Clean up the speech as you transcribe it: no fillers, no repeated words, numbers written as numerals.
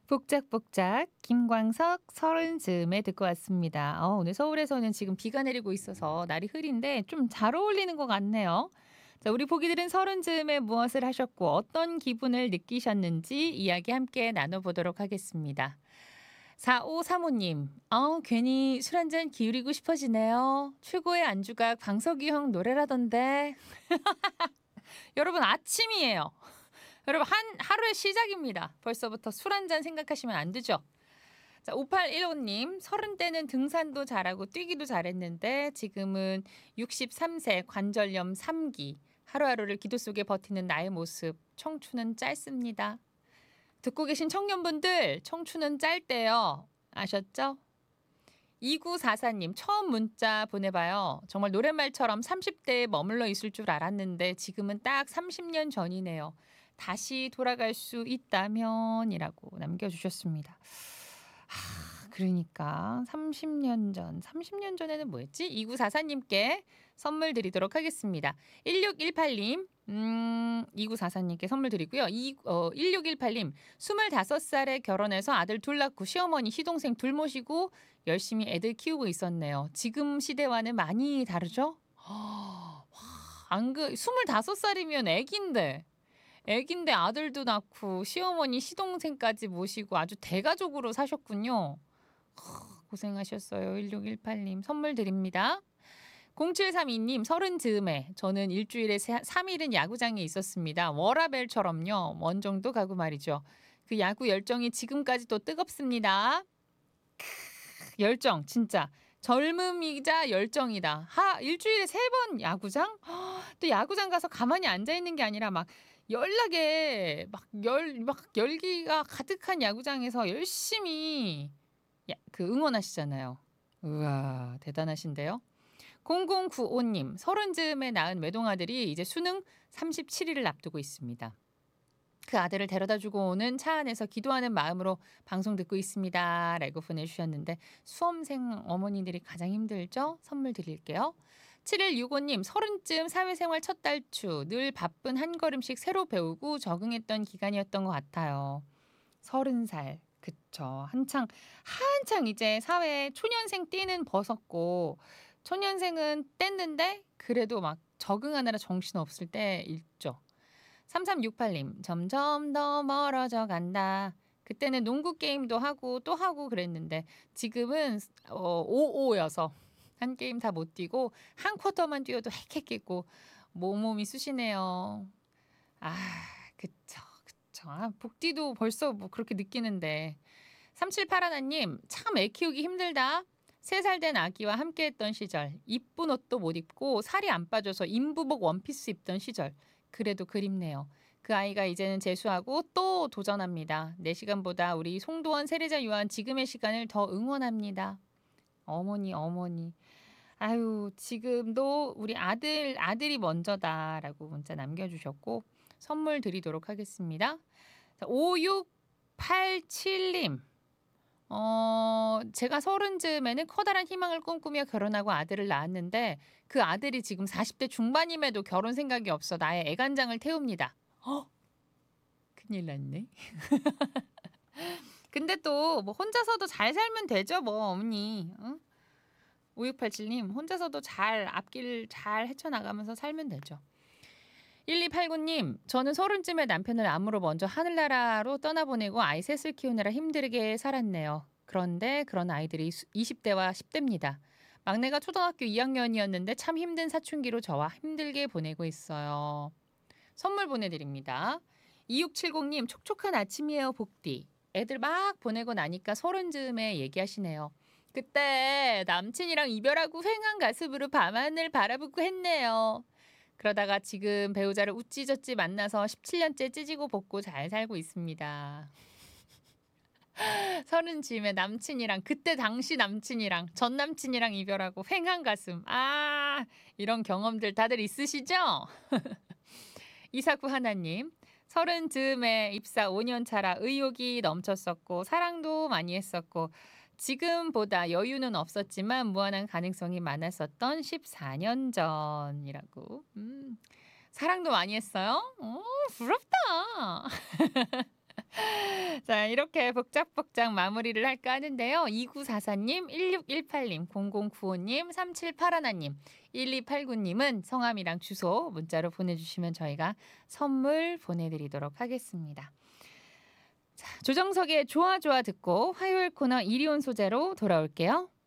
복작복작 김광석 서른 즈음에 듣고 왔습니다. 오늘 서울에서는 지금 비가 내리고 있어서 날이 흐린데 좀 잘 어울리는 것 같네요. 자, 우리 보기들은 서른 즈음에 무엇을 하셨고 어떤 기분을 느끼셨는지 이야기 함께 나눠보도록 하겠습니다. 4535님, 괜히 술 한잔 기울이고 싶어지네요. 최고의 안주가 광석이 형 노래라던데. 여러분, 아침이에요. 여러분, 하루의 시작입니다. 벌써부터 술 한잔 생각하시면 안 되죠. 자, 5815님, 30대는 등산도 잘하고 뛰기도 잘했는데 지금은 63세 관절염 3기. 하루하루를 기도 속에 버티는 나의 모습. 청춘은 짧습니다. 듣고 계신 청년분들, 청춘은 짧대요. 아셨죠? 2944님, 처음 문자 보내봐요. 정말 노랫말처럼 30대에 머물러 있을 줄 알았는데 지금은 딱 30년 전이네요. 다시 돌아갈 수 있다면이라고 남겨주셨습니다. 그러니까 30년 전에는 뭐였지? 2944님께 선물 드리도록 하겠습니다. 1618님, 2944님께 선물 드리고요. 1618님, 25살에 결혼해서 아들 둘 낳고 시어머니, 시동생 둘 모시고 열심히 애들 키우고 있었네요. 지금 시대와는 많이 다르죠? 안 25살이면 애긴데 아들도 낳고 시어머니, 시동생까지 모시고 아주 대가족으로 사셨군요. 고생하셨어요. 1618님 선물 드립니다. 0732님 30 즈음에 저는 일주일에 3일은 야구장에 있었습니다. 워라벨처럼요. 원정도 가고 말이죠. 그 야구 열정이 지금까지도 뜨겁습니다. 열정 진짜 젊음이자 열정이다. 일주일에 3번 야구장? 또 야구장 가서 가만히 앉아 있는 게 아니라 막 연락에 막 열기가 가득한 야구장에서 열심히 응원하시잖아요. 우와, 대단하신데요. 0095님, 30 즈음에 낳은 외동아들이 이제 수능 37일을 앞두고 있습니다. 그 아들을 데려다주고 오는 차 안에서 기도하는 마음으로 방송 듣고 있습니다. 라고 보내주셨는데 수험생 어머니들이 가장 힘들죠? 선물 드릴게요. 7165님, 30쯤 사회생활 첫 달추. 늘 바쁜 한 걸음씩 새로 배우고 적응했던 기간이었던 것 같아요. 30살. 그쵸. 한창 이제 사회에 초년생 띠는 벗었고 초년생은 뗐는데 그래도 막 적응하느라 정신없을 때 있죠. 3368님, 점점 더 멀어져 간다. 그때는 농구 게임도 하고 또 하고 그랬는데 지금은 5-5여서 한 게임 다 못 뛰고 한 쿼터만 뛰어도 헥헥했고 몸이 쑤시네요. 그쵸. 복디도 벌써 뭐 그렇게 느끼는데. 3781님, 참 애 키우기 힘들다. 3살 된 아기와 함께했던 시절, 이쁜 옷도 못 입고 살이 안 빠져서 인부복 원피스 입던 시절. 그래도 그립네요. 그 아이가 이제는 재수하고 또 도전합니다. 내 시간보다 우리 송도원 세례자 요한 지금의 시간을 더 응원합니다. 어머니. 아유, 지금도 우리 아들이 먼저다라고 문자 남겨주셨고 선물 드리도록 하겠습니다. 5687님. 제가 30 즈음에는 커다란 희망을 꿈꾸며 결혼하고 아들을 낳았는데 그 아들이 지금 40대 중반임에도 결혼 생각이 없어 나의 애간장을 태웁니다. 큰일 났네. 근데 또 뭐 혼자서도 잘 살면 되죠, 뭐 어머니. 5687님 혼자서도 잘 앞길 잘 헤쳐나가면서 살면 되죠. 1289님, 저는 30쯤에 남편을 암으로 먼저 하늘나라로 떠나보내고 아이 셋을 키우느라 힘들게 살았네요. 그런데 그런 아이들이 20대와 10대입니다. 막내가 초등학교 2학년이었는데 참 힘든 사춘기로 저와 힘들게 보내고 있어요. 선물 보내드립니다. 2670님, 촉촉한 아침이에요, 복디. 애들 막 보내고 나니까 30 즈음에 얘기하시네요. 그때 남친이랑 이별하고 휑한 가슴으로 밤하늘 바라보고 했네요. 그러다가 지금 배우자를 우찌저찌 만나서 17년째 찌지고 볶고 잘 살고 있습니다. 30 즈음에 남친이랑 그때 당시 남친이랑 전 남친이랑 이별하고 휑한 가슴. 이런 경험들 다들 있으시죠? 249 하나님. 30 즈음에 입사 5년 차라 의욕이 넘쳤었고 사랑도 많이 했었고 지금보다 여유는 없었지만 무한한 가능성이 많았었던 14년 전이라고. 사랑도 많이 했어요? 부럽다. 자, 이렇게 복작복작 마무리를 할까 하는데요. 2944님, 1618님, 0095님, 3781님, 1289님은 성함이랑 주소 문자로 보내주시면 저희가 선물 보내드리도록 하겠습니다. 자, 조정석의 좋아 좋아 듣고 화요일 코너 이리온 소재로 돌아올게요.